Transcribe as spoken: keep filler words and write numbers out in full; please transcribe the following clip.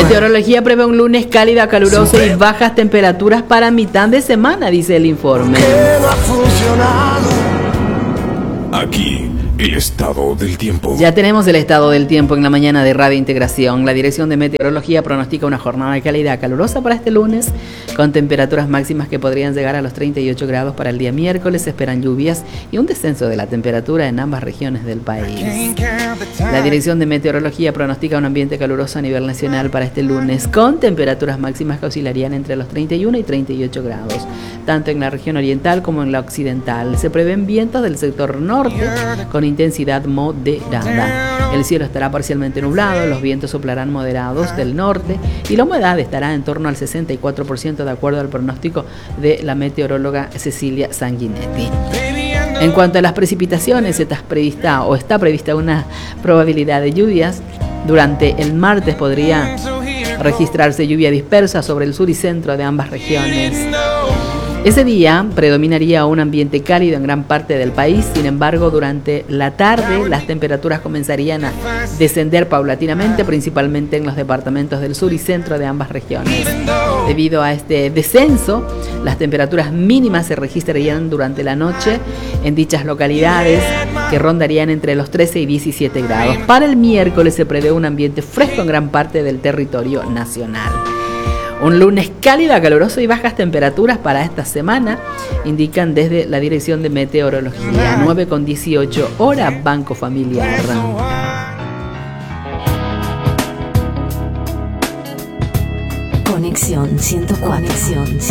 Meteorología prevé un lunes cálido, caluroso y bajas temperaturas para mitad de semana, dice el informe. Aquí, el estado del tiempo. Ya tenemos el estado del tiempo en la mañana de Radio Integración. La Dirección de Meteorología pronostica una jornada de calidad calurosa para este lunes, con temperaturas máximas que podrían llegar a los treinta y ocho grados para el día miércoles. Se esperan lluvias y un descenso de la temperatura en ambas regiones del país. La Dirección de Meteorología pronostica un ambiente caluroso a nivel nacional para este lunes, con temperaturas máximas que oscilarían entre los treinta y uno y treinta y ocho grados, tanto en la región oriental como en la occidental. Se prevén vientos del sector norte con intensidad moderada. El cielo estará parcialmente nublado, los vientos soplarán moderados del norte y la humedad estará en torno al sesenta y cuatro por ciento de acuerdo al pronóstico de la meteoróloga Cecilia Sanguinetti. En cuanto a las precipitaciones, está prevista o está prevista una probabilidad de lluvias. Durante el martes podría registrarse lluvia dispersa sobre el sur y centro de ambas regiones. Ese día predominaría un ambiente cálido en gran parte del país. Sin embargo, durante la tarde las temperaturas comenzarían a descender paulatinamente, principalmente en los departamentos del sur y centro de ambas regiones. Debido a este descenso, las temperaturas mínimas se registrarían durante la noche en dichas localidades, que rondarían entre los trece y diecisiete grados. Para el miércoles se prevé un ambiente fresco en gran parte del territorio nacional. Un lunes cálido, caluroso y bajas temperaturas para esta semana, indican desde la Dirección de Meteorología. nueve con dieciocho, hora Banco Familiar. Conexión ciento cuatro.